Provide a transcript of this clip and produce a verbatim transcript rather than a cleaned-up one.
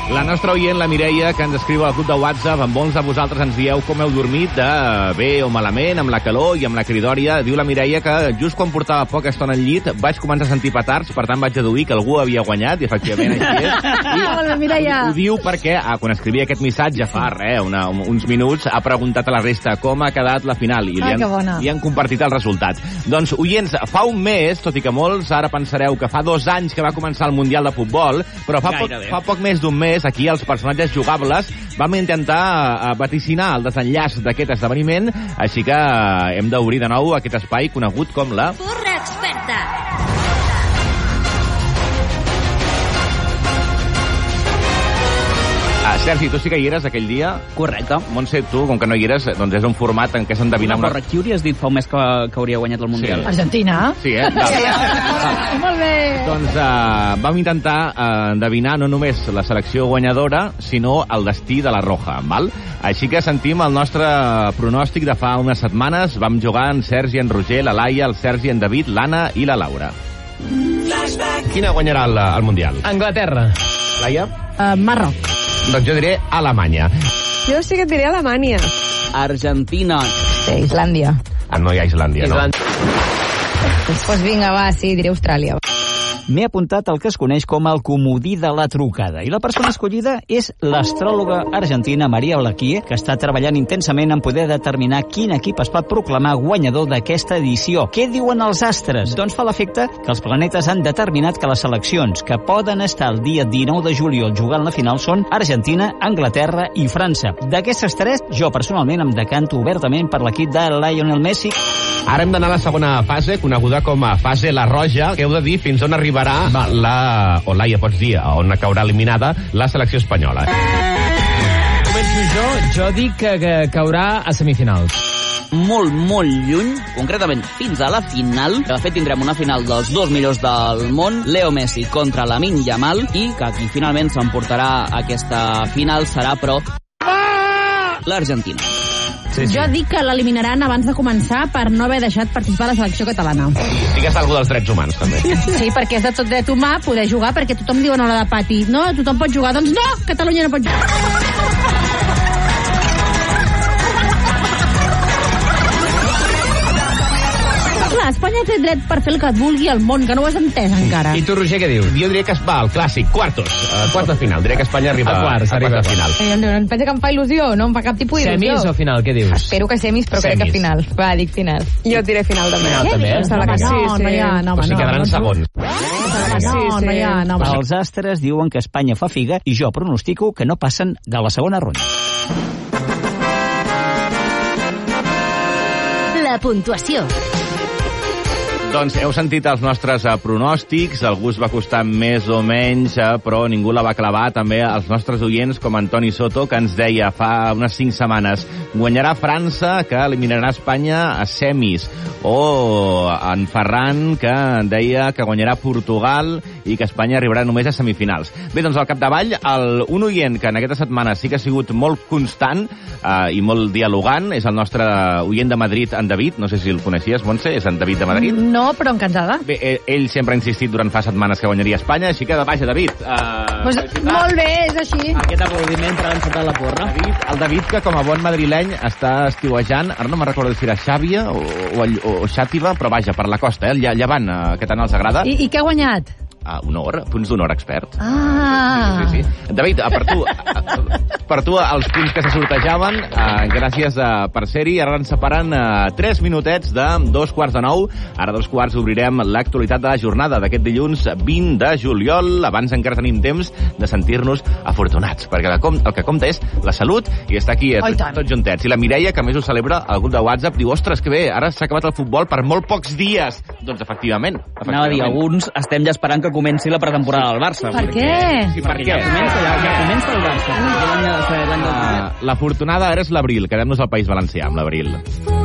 La nostra oient, la Mireia, que ens escriu al grup de WhatsApp, amb molts de vosaltres ens dieu com heu dormit de bé o malament, amb la calor i amb la cridòria. Diu la Mireia que just quan portava poca estona al llit vaig començar a sentir petards, per tant vaig deduir que algú havia guanyat, i efectivament així és. I Hola, Mireia. Ho diu perquè, ah, quan escrivia aquest missatge fa res, una, uns minuts, ha preguntat a la resta com ha quedat la final i li Ai, han, que bona. li han compartit el resultat. Doncs, oients, fa un mes, tot i que molts ara pensareu que fa dos anys que va començar el Mundial de Futbol, però fa, poc, fa poc més d'un mes, aquí els personatges jugables vam intentar uh, vaticinar el desenllaç d'aquest esdeveniment, així que uh, hem d'obrir de nou aquest espai conegut com la... Porra experta. Ah, Sergi, tu sí que hi eres aquell dia? Correcte. Montse, tu, com que no hi eres, doncs és un format en què s'ha d'endevinar una... Una... Qui hauries dit fa un mes que, que hauria guanyat el Mundial? Sí. Argentina. Sí, eh? Sí. Molt bé. Doncs uh, vam intentar uh, endevinar no només la selecció guanyadora, sinó el destí de la Roja, val? Així que sentim el nostre pronòstic de fa unes setmanes. Vam jugar en Sergi, en Roger, la Laia, el Sergi, en David, l'Anna i la Laura. Quina guanyarà el, el Mundial? Anglaterra. Laia? Uh, Marroc. Doncs jo diré Alemanya. Jo sí que et diré Alemanya. Argentina. Sí, Islàndia. Ah, no hi ha Islàndia, no? Doncs pues vinga, va, sí, diré Austràlia. M'he apuntat el que es coneix com el comodí de la trucada. I la persona escollida és l'astròloga argentina Maria Olaquie, que està treballant intensament en poder determinar quin equip es pot proclamar guanyador d'aquesta edició. Què diuen els astres? Doncs fa l'efecte que els planetes han determinat que les seleccions que poden estar el dia dinou de juliol jugant la final són Argentina, Anglaterra i França. D'aquestes tres, jo personalment em decanto obertament per l'equip de Lionel Messi. Ara hem d'anar a la segona fase, coneguda com a fase La Roja, que heu de dir fins on arribarà la... o Laia, pots dir on caurà eliminada la selecció espanyola. Començo jo, jo dic que, que caurà a semifinals. Molt, molt lluny, concretament fins a la final. De fet, tindrem una final dels dos millors del món, Leo Messi contra Lamine Yamal, i que qui finalment s'emportarà aquesta final serà, però, l'Argentina. Sí, sí. Jo dic que l'eliminaran abans de començar per no haver deixat participar a la selecció catalana. Digues alguna dels drets humans, també. Sí, perquè és de tot dret humà poder jugar, perquè tothom diu en hora de pati. No, tothom pot jugar. Doncs no, Catalunya no pot jugar. Clar, Espanya té dret per fer el que et vulgui al món, que no ho has entès encara. I tu, Roger, què dius? Jo diria que es va al clàssic, quartos, uh, quarts de final. Diria que Espanya arriba A quarts, a arriba quarts de a final. Eh, no, em pensa que em fa il·lusió, no em fa cap tipus d'il·lusió. Semis o final, què dius? Espero que semis, però Semis. crec que final. Va, dic final. Jo et diré final també. Final també, eh? Em sembla que sí, no, sí. no hi ha, no, Però home, si no. quedaran no, segons. No, no hi ha, no, home. Els astres diuen que Espanya fa figa i jo pronostico que no passen de la segona ronda. La puntuació. Doncs heu sentit els nostres uh, pronòstics, algú es va costar més o menys, uh, però ningú la va clavar. També els nostres oients, com Antoni Soto, que ens deia fa unes cinc setmanes guanyarà França, que eliminarà Espanya a semis. O en Ferran, que deia que guanyarà Portugal i que Espanya arribarà només a semifinals. Bé, doncs al capdavall, el, un oient que en aquesta setmana sí que ha sigut molt constant uh, i molt dialogant, és el nostre oient de Madrid, en David. No sé si el coneixies, Montse, és en David de Madrid. No, però encantada. Bé, ell sempre ha insistit durant fa setmanes que guanyaria Espanya, així que de baixa, David. Uh, Pues, molt bé, és així. Aquest aplaudiment per encetar la porra. David, el David, que com a bon madrileny està estiuejant, ara no me'n recordo si era Xàbia o, o, o Xàtiva, però vaja, per la costa, eh, el llevant, eh, que tant els agrada. I, i què ha guanyat? Ah, honor, punts d'honor expert. Ah. Sí, sí, sí. David, per tu, per tu els punts que se sortejaven, eh, gràcies a, per ser-hi, ara ens separen eh, tres minutets de dos quarts de nou. Ara dos quarts obrirem l'actualitat de la jornada d'aquest dilluns vint de juliol. Abans encara tenim temps de sentir-nos afortunats, perquè el, com, el que compta és la salut i està aquí eh, oh, tots, tots juntets. I la Mireia, que més ho celebra al grup de WhatsApp, diu, ostres, que bé, ara s'ha acabat el futbol per molt pocs dies. Doncs efectivament. efectivament. Anava a dir, alguns estem ja esperant que comenci la pretemporada del Barça. Per què? Sí, per què? Ja comença, ja, ja comença el Barça. Ja l'any de- l'any del- Uh, l'afortunada ara és l'Abril. Quedem-nos al País Valencià amb l'Abril.